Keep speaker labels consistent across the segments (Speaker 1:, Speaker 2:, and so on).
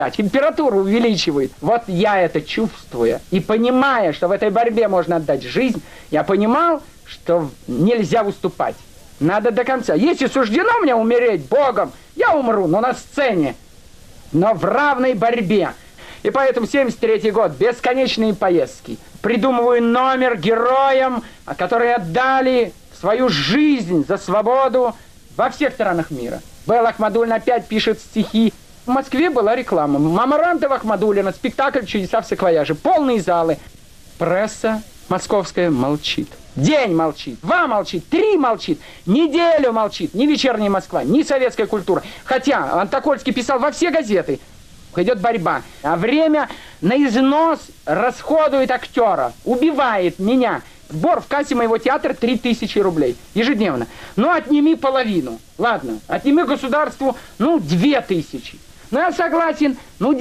Speaker 1: температуру увеличивает. Вот я это чувствуя и понимая, что в этой борьбе можно отдать жизнь, я понимал, что нельзя уступать. Надо до конца. Если суждено мне умереть Богом, я умру, но на сцене, но в равной борьбе. И поэтому 73-й год, бесконечные поездки. Придумываю номер героям, которые отдали свою жизнь за свободу во всех странах мира. Белла Ахмадуллина опять пишет стихи. В Москве была реклама. Амарантова, Ахмадуллина, спектакль «Чудеса в саквояже». Полные залы. Пресса московская молчит. День молчит, 2 молчит, 3 молчит, неделю молчит. Ни «Вечерняя Москва», ни «Советская культура». Хотя Антокольский писал во все газеты. Идет борьба. А время на износ расходует актера. Убивает меня. Сбор в кассе моего театра 3000 рублей ежедневно. Ну, отними половину. Ладно, отними государству, 2000. Ну, я согласен,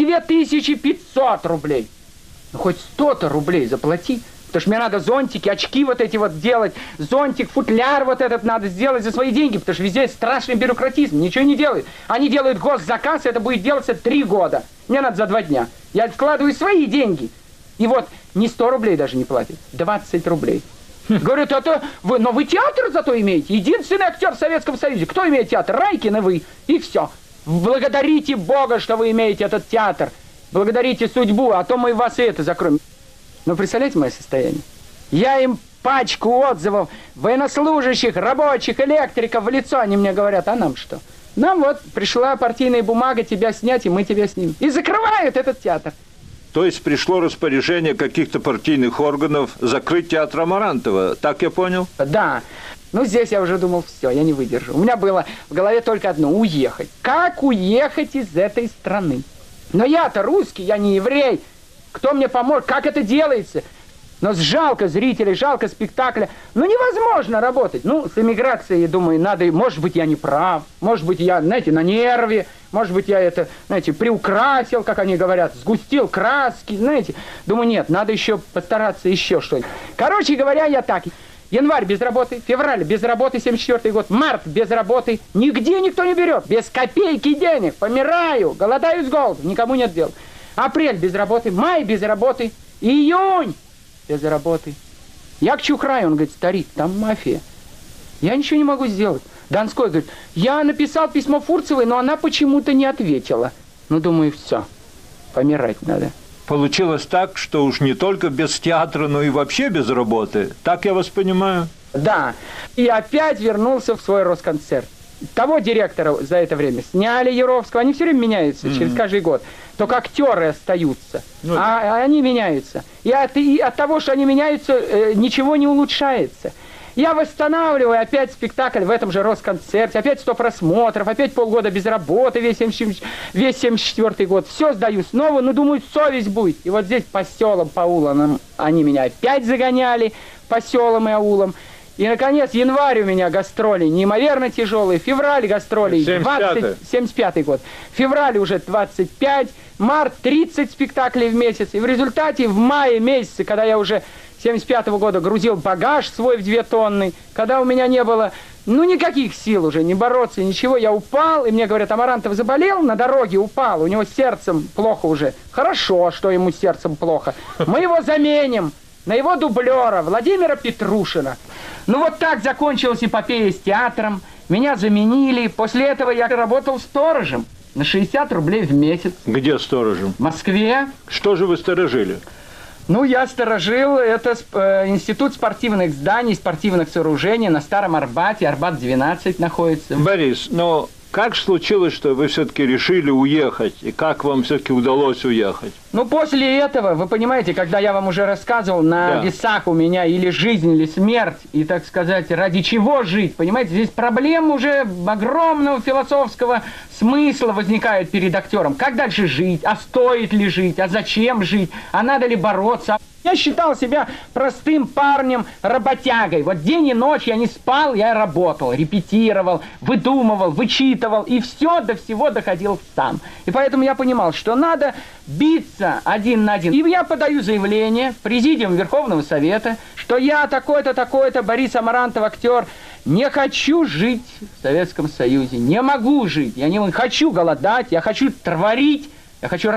Speaker 1: 2500 рублей. Ну, хоть 100-то рублей заплати. Потому что мне надо зонтики, очки вот эти вот делать. Зонтик, футляр вот этот надо сделать за свои деньги. Потому что везде страшный бюрократизм. Ничего не делают. Они делают госзаказ, это будет делаться 3 года. Мне надо за 2 дня. Я вкладываю свои деньги. И вот не 100 рублей даже не платят. 20 рублей. Говорят, но вы театр зато имеете. Единственный актер в Советском Союзе. Кто имеет театр? Райкин и вы. И все. Благодарите Бога, что вы имеете этот театр. Благодарите судьбу, а то мы вас и это закроем. Но представляете мое состояние? Я им пачку отзывов военнослужащих, рабочих, электриков в лицо. Они мне говорят, а нам что? Нам вот пришла партийная бумага тебя снять, и мы тебя снимем. И закрывают этот театр.
Speaker 2: То есть пришло распоряжение каких-то партийных органов закрыть театр Амарантова. Так я понял?
Speaker 1: Да. Ну, здесь я уже думал, все, я не выдержу. У меня было в голове только одно – уехать. Как уехать из этой страны? Но я-то русский, я не еврей. Кто мне поможет? Как это делается? Но жалко зрителей, жалко спектакля. Невозможно работать. С эмиграцией, думаю, надо... Может быть, я не прав. Может быть, я, на нерве. Может быть, я это, приукрасил, как они говорят. Сгустил краски, Думаю, нет, надо еще постараться еще что-нибудь. Короче говоря, я так. Январь без работы, февраль без работы, 74-й год, март без работы. Нигде никто не берет. Без копейки денег. Помираю, голодаю с голоду. Никому нет дела. Апрель без работы, май без работы, июнь без работы. Я к Чухраю, он говорит, старик, там мафия. Я ничего не могу сделать. Донской говорит, я написал письмо Фурцевой, но она почему-то не ответила. Думаю, все, помирать надо.
Speaker 2: Получилось так, что уж не только без театра, но и вообще без работы. Так я вас понимаю?
Speaker 1: Да. И опять вернулся в свой Росконцерт. Того директора за это время сняли, Яровского. Они все время меняются через каждый год. Только актеры остаются, а они меняются. И от того, что они меняются, ничего не улучшается. Я восстанавливаю опять спектакль в этом же Росконцерте, опять 100 просмотров, опять полгода без работы, весь 74-й год. Все сдаю снова, думаю, совесть будет. И вот здесь по селам, по улам они меня опять загоняли, по селам и аулам. И, наконец, январь у меня гастроли неимоверно тяжелые, февраль гастролей 75-й год, февраль уже 25, март 30 спектаклей в месяц. И в результате в мае месяце, когда я уже 75-го года грузил багаж свой в 2 тонны, когда у меня не было, никаких сил уже, не бороться, ничего, я упал, и мне говорят, Амарантов заболел, на дороге упал, у него сердцем плохо уже. Хорошо, что ему сердцем плохо. Мы его заменим на его дублера Владимира Петрушина. Вот так закончилась эпопея с театром. Меня заменили. После этого я работал сторожем на 60 рублей в месяц.
Speaker 2: Где сторожем?
Speaker 1: В Москве.
Speaker 2: Что же вы сторожили?
Speaker 1: Я сторожил, это институт спортивных зданий, спортивных сооружений на Старом Арбате, Арбат-12 находится.
Speaker 2: Борис, как случилось, что вы все-таки решили уехать? И как вам все-таки удалось уехать?
Speaker 1: После этого, вы понимаете, когда я вам уже рассказывал, на весах у меня или жизнь, или смерть, и, так сказать, ради чего жить, понимаете, здесь проблем уже огромного философского смысла возникает перед актером. Как дальше жить? А стоит ли жить? А зачем жить? А надо ли бороться? Я считал себя простым парнем, работягой. Вот день и ночь я не спал, я работал, репетировал, выдумывал, вычитывал, и все до всего доходил сам. И поэтому я понимал, что надо биться один на один. И я подаю заявление в Президиум Верховного Совета, что я такой-то, такой-то, Борис Амарантов, актер, не хочу жить в Советском Союзе, не могу жить, я не хочу голодать, я хочу творить, я хочу